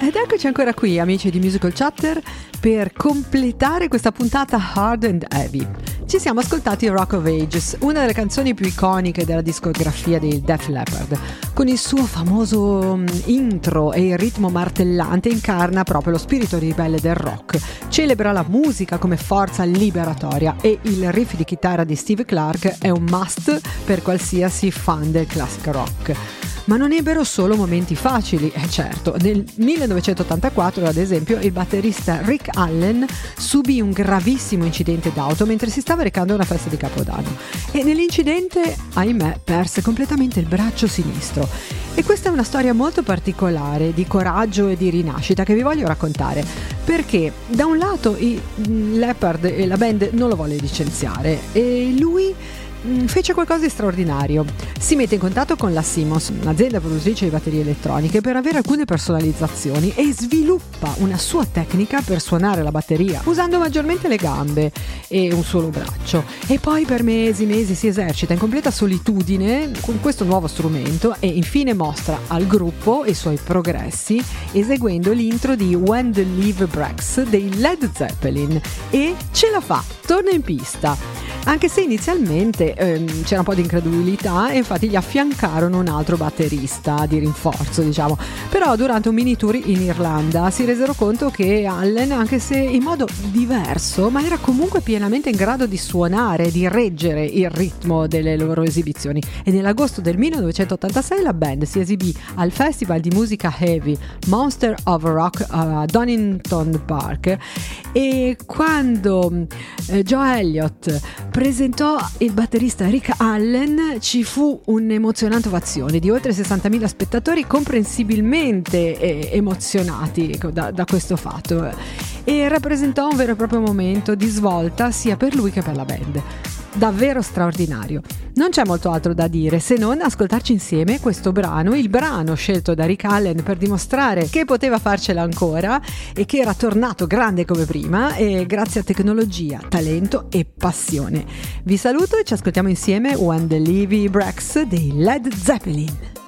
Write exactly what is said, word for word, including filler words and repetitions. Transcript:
Ed eccoci ancora qui, amici di Musical Chatter, per completare questa puntata Hard and Heavy. Ci siamo ascoltati Rock of Ages, una delle canzoni più iconiche della discografia dei Def Leppard. Con il suo famoso intro e il ritmo martellante incarna proprio lo spirito ribelle del rock. Celebra la musica come forza liberatoria e il riff di chitarra di Steve Clark è un must per qualsiasi fan del classic rock. Ma non ebbero solo momenti facili, eh certo. Nel millenovecentottantaquattro, ad esempio, il batterista Rick Allen subì un gravissimo incidente d'auto mentre si stava recando a una festa di Capodanno e nell'incidente, ahimè, perse completamente il braccio sinistro. E questa è una storia molto particolare di coraggio e di rinascita che vi voglio raccontare, perché da un lato i Leppard e la band non lo volle licenziare e lui fece qualcosa di straordinario. Si mette in contatto con la Simmons, un'azienda produttrice di batterie elettroniche, per avere alcune personalizzazioni e sviluppa una sua tecnica per suonare la batteria usando maggiormente le gambe e un solo braccio, e poi per mesi e mesi si esercita in completa solitudine con questo nuovo strumento e infine mostra al gruppo i suoi progressi eseguendo l'intro di When the Leaf Breaks dei Led Zeppelin e ce la fa, torna in pista. Anche se inizialmente ehm, c'era un po' di incredulità e infatti gli affiancarono un altro batterista di rinforzo, diciamo. Però durante un mini tour in Irlanda si resero conto che Allen, anche se in modo diverso, ma era comunque pienamente in grado di suonare, di reggere il ritmo delle loro esibizioni. E nell'agosto del millenovecentottantasei la band si esibì al festival di musica heavy Monster of Rock a Donington Park, e quando eh, Joe Elliott presentò il batterista Rick Allen ci fu un'emozionante ovazione di oltre sessantamila spettatori comprensibilmente eh, emozionati da, da questo fatto, e rappresentò un vero e proprio momento di svolta sia per lui che per la band. Davvero straordinario. Non c'è molto altro da dire se non ascoltarci insieme questo brano, il brano scelto da Rick Allen per dimostrare che poteva farcela ancora e che era tornato grande come prima, e grazie a tecnologia, talento e passione. Vi saluto e ci ascoltiamo insieme When the Levy Breaks dei Led Zeppelin.